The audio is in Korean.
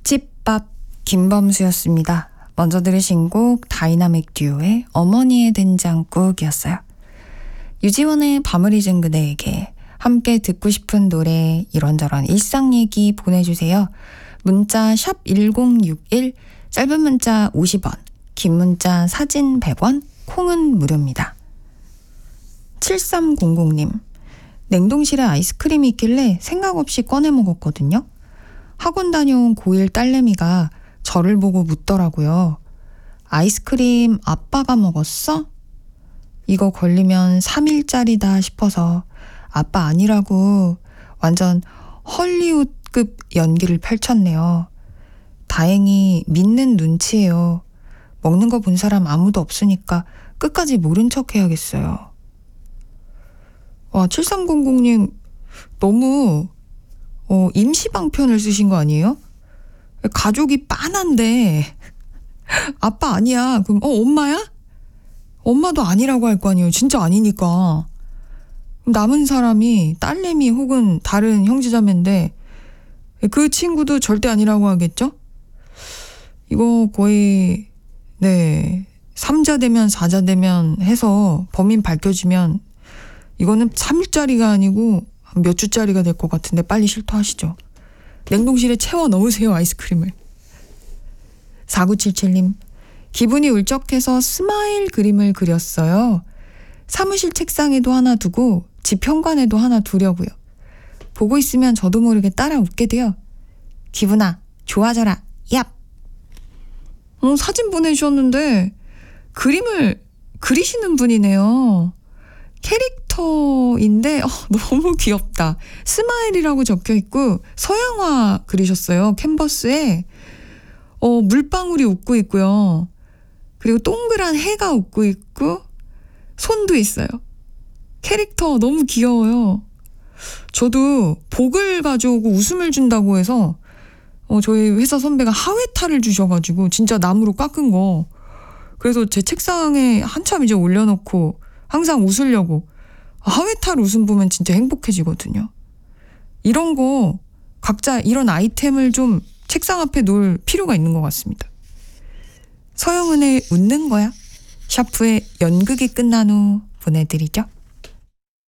찝밥 김범수였습니다. 먼저 들으신 곡 다이나믹 듀오의 어머니의 된장국이었어요. 유지원의 밤을 잊은 그대에게 함께 듣고 싶은 노래 이런저런 일상 얘기 보내주세요. 문자 샵 1061, 짧은 문자 50원, 긴 문자 사진 100원, 콩은 무료입니다. 7300님, 냉동실에 아이스크림이 있길래 생각 없이 꺼내 먹었거든요. 학원 다녀온 고1 딸내미가 저를 보고 묻더라고요. 아이스크림 아빠가 먹었어? 이거 걸리면 3일짜리다 싶어서 아빠 아니라고 완전 헐리우드급 연기를 펼쳤네요. 다행히 믿는 눈치예요. 먹는 거 본 사람 아무도 없으니까 끝까지 모른 척 해야겠어요. 와, 7300님 너무 임시방편을 쓰신 거 아니에요? 가족이 빤한데 아빠 아니야. 그럼 엄마야? 엄마도 아니라고 할 거 아니에요. 진짜 아니니까. 남은 사람이 딸내미 혹은 다른 형제자매인데 그 친구도 절대 아니라고 하겠죠? 이거 거의 3자 되면 4자 되면 해서 범인 밝혀지면 이거는 3일짜리가 아니고 몇 주짜리가 될 것 같은데 빨리 실토하시죠. 냉동실에 채워 넣으세요, 아이스크림을. 4977님, 기분이 울적해서 스마일 그림을 그렸어요. 사무실 책상에도 하나 두고 집 현관에도 하나 두려고요. 보고 있으면 저도 모르게 따라 웃게 돼요. 기분아, 좋아져라, 얍! 사진 보내주셨는데 그림을 그리시는 분이네요. 캐릭터인데 너무 귀엽다. 스마일이라고 적혀있고 서양화 그리셨어요. 캔버스에 물방울이 웃고 있고요. 그리고 동그란 해가 웃고 있고 손도 있어요. 캐릭터 너무 귀여워요. 저도 복을 가져오고 웃음을 준다고 해서 저희 회사 선배가 하회탈을 주셔가지고 진짜 나무로 깎은 거, 그래서 제 책상에 한참 이제 올려놓고 항상 웃으려고. 하회탈 웃음 보면 진짜 행복해지거든요. 이런 거 각자 이런 아이템을 좀 책상 앞에 놓을 필요가 있는 것 같습니다. 서영은의 웃는 거야. 샤프의 연극이 끝난 후 보내드리죠.